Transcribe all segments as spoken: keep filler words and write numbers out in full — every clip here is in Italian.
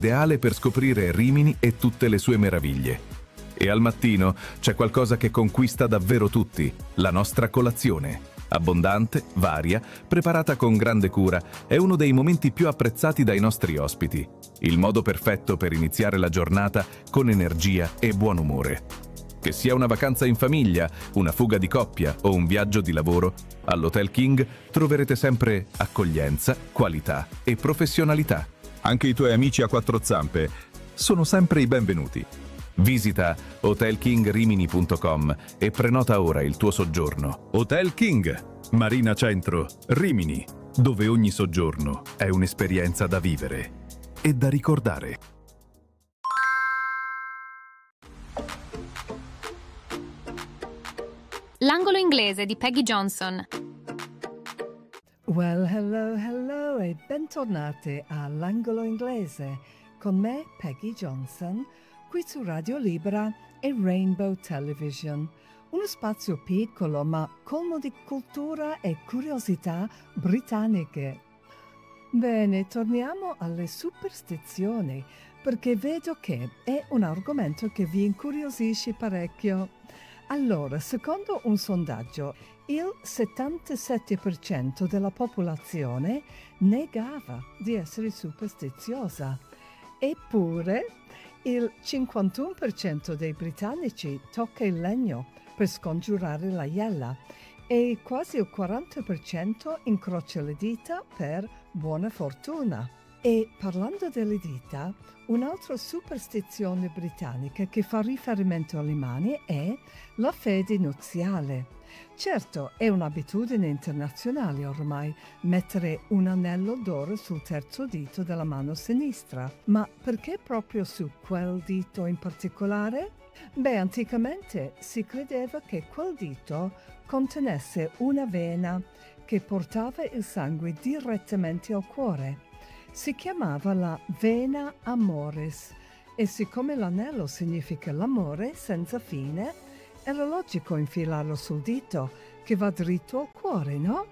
ideale per scoprire Rimini e tutte le sue meraviglie. E al mattino c'è qualcosa che conquista davvero tutti, la nostra colazione. Abbondante, varia, preparata con grande cura, è uno dei momenti più apprezzati dai nostri ospiti. Il modo perfetto per iniziare la giornata con energia e buon umore. Che sia una vacanza in famiglia, una fuga di coppia o un viaggio di lavoro, all'Hotel King troverete sempre accoglienza, qualità e professionalità. Anche i tuoi amici a quattro zampe sono sempre i benvenuti. Visita hotel king rimini punto com e prenota ora il tuo soggiorno. Hotel King, Marina Centro, Rimini, dove ogni soggiorno è un'esperienza da vivere e da ricordare. L'angolo inglese di Peggy Johnson. Well, hello, hello e bentornati all'angolo inglese con me, Peggy Johnson, qui su Radio Libera e Rainbow Television, uno spazio piccolo ma colmo di cultura e curiosità britanniche. Bene, torniamo alle superstizioni, perché vedo che è un argomento che vi incuriosisce parecchio. Allora, secondo un sondaggio, il settantasette per cento della popolazione negava di essere superstiziosa, eppure il cinquantuno per cento dei britannici tocca il legno per scongiurare la iella e quasi il quaranta per cento incrocia le dita per buona fortuna. E parlando delle dita, un'altra superstizione britannica che fa riferimento alle mani è la fede nuziale. Certo, è un'abitudine internazionale ormai mettere un anello d'oro sul terzo dito della mano sinistra, ma perché proprio su quel dito in particolare? Beh, anticamente si credeva che quel dito contenesse una vena che portava il sangue direttamente al cuore. Si chiamava la vena amoris e siccome l'anello significa l'amore senza fine, era logico infilarlo sul dito che va dritto al cuore, no?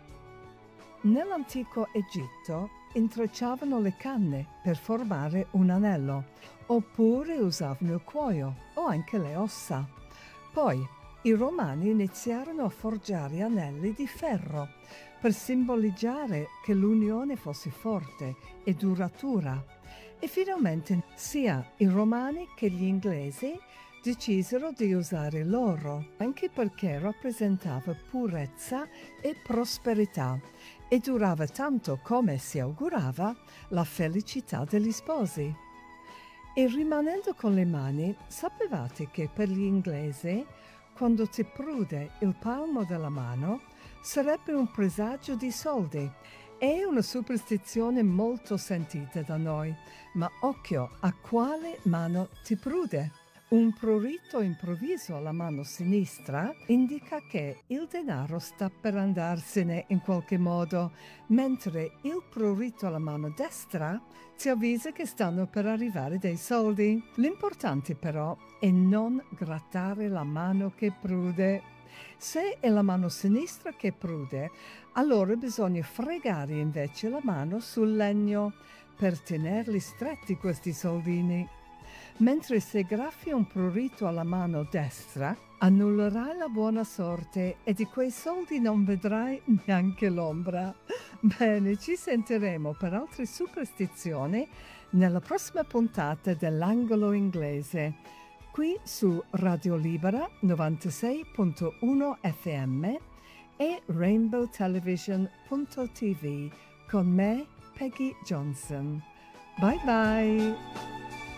Nell'antico Egitto intrecciavano le canne per formare un anello, oppure usavano il cuoio o anche le ossa. Poi i Romani iniziarono a forgiare anelli di ferro per simboleggiare che l'unione fosse forte e duratura. E finalmente sia i Romani che gli Inglesi decisero di usare l'oro, anche perché rappresentava purezza e prosperità e durava tanto come si augurava la felicità degli sposi. E rimanendo con le mani, sapevate che per gli inglesi, quando ti prude il palmo della mano, sarebbe un presagio di soldi. È una superstizione molto sentita da noi, ma occhio a quale mano ti prude. Un prurito improvviso alla mano sinistra indica che il denaro sta per andarsene in qualche modo, mentre il prurito alla mano destra ti avvisa che stanno per arrivare dei soldi. L'importante però è non grattare la mano che prude. Se è la mano sinistra che prude, allora bisogna fregare invece la mano sul legno per tenerli stretti questi soldini. Mentre se graffi un prurito alla mano destra, annullerai la buona sorte e di quei soldi non vedrai neanche l'ombra. Bene, ci sentiremo per altre superstizioni nella prossima puntata dell'Angolo Inglese, qui su Radio Libera novantasei virgola uno F M e rainbow television punto t v con me, Peggy Johnson. Bye bye!